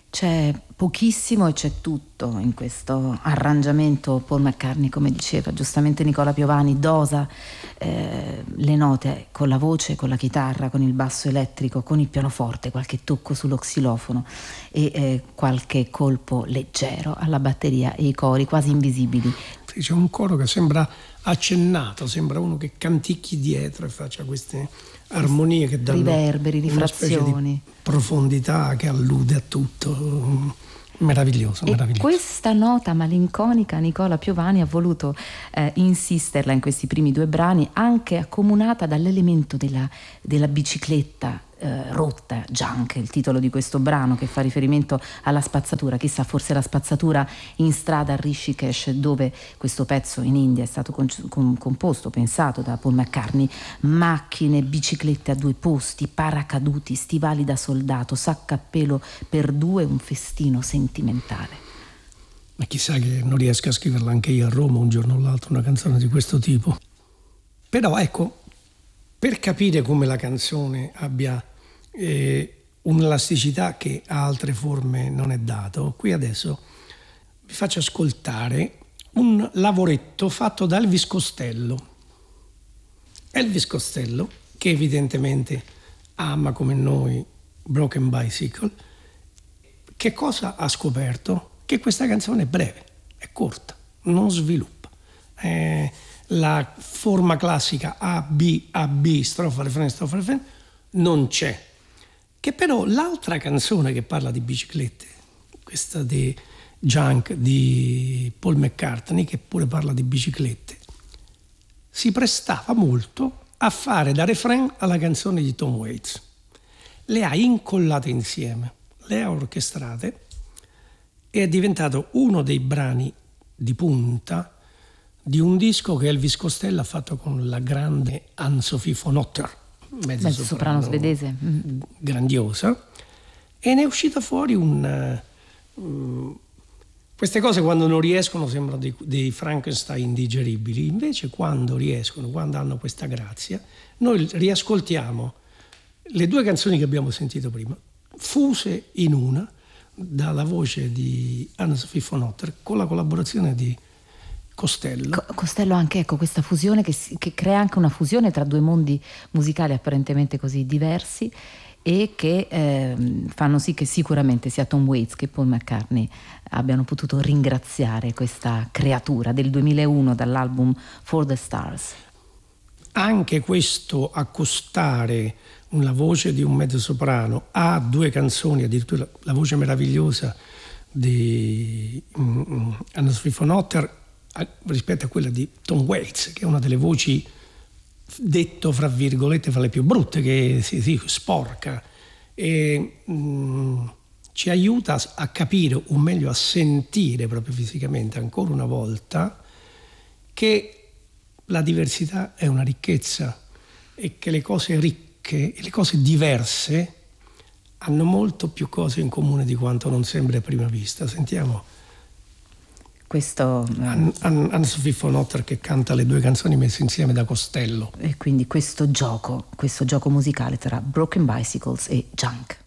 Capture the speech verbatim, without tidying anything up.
C'è pochissimo e c'è tutto in questo arrangiamento. Paul McCartney, come diceva giustamente Nicola Piovani, dosa eh, le note con la voce, con la chitarra, con il basso elettrico, con il pianoforte, qualche tocco sullo xilofono e eh, qualche colpo leggero alla batteria e i cori quasi invisibili. C'è un coro che sembra accennato, sembra uno che canticchi dietro e faccia queste armonie che danno riverberi, una specie rifrazioni, di profondità che allude a tutto. Meraviglioso, e meraviglioso. Questa nota malinconica Nicola Piovani ha voluto eh, insisterla in questi primi due brani, anche accomunata dall'elemento della, della bicicletta eh, rotta, Junk, il titolo di questo brano, che fa riferimento alla spazzatura. Chissà, forse la spazzatura in strada a Rishikesh, dove questo pezzo in India è stato con, con, composto, pensato da Paul McCartney. Macchine, biciclette a due posti, paracaduti, stivali da soldato, sacco a pelo per due, un festino sentimentale. Ma chissà che non riesca a scriverla anche io a Roma un giorno o l'altro, una canzone di questo tipo. Però ecco, per capire come la canzone abbia eh, un'elasticità che a altre forme non è dato, qui adesso vi faccio ascoltare un lavoretto fatto da Elvis Costello. Elvis Costello, che evidentemente ama come noi Broken Bicycle, che cosa ha scoperto? Che questa canzone è breve, è corta, non sviluppa. Eh, la forma classica A, B, A, B, strofa, refrain, strofa, refrain, non c'è. Che però l'altra canzone che parla di biciclette, questa di Junk di Paul McCartney, che pure parla di biciclette, si prestava molto a fare da refrain alla canzone di Tom Waits. Le ha incollate insieme, le ha orchestrate e è diventato uno dei brani di punta di un disco che Elvis Costello ha fatto con la grande Anne-Sophie von Otter, mezzo, mezzo soprano, soprano svedese, mm. grandiosa, e ne è uscita fuori un... Uh, queste cose quando non riescono sembrano dei, dei Frankenstein digeribili, invece quando riescono, quando hanno questa grazia, noi riascoltiamo le due canzoni che abbiamo sentito prima, fuse in una, dalla voce di Anne-Sophie von Otter, con la collaborazione di Costello. Costello anche, ecco, questa fusione che, che crea anche una fusione tra due mondi musicali apparentemente così diversi e che eh, fanno sì che sicuramente sia Tom Waits che Paul McCartney abbiano potuto ringraziare questa creatura del duemilauno dall'album For the Stars. Anche questo accostare una voce di un mezzosoprano a due canzoni, addirittura la voce meravigliosa di mm, Anne-Sophie von Otter rispetto a quella di Tom Waits, che è una delle voci, detto fra virgolette, fra le più brutte, che si, si sporca, e mh, ci aiuta a capire, o meglio a sentire proprio fisicamente ancora una volta, che la diversità è una ricchezza e che le cose ricche e le cose diverse hanno molto più cose in comune di quanto non sembra a prima vista. Sentiamo questo Anne-Sophie von Otter che canta le due canzoni messe insieme da Costello. E quindi questo gioco, questo gioco musicale tra Broken Bicycles e Junk.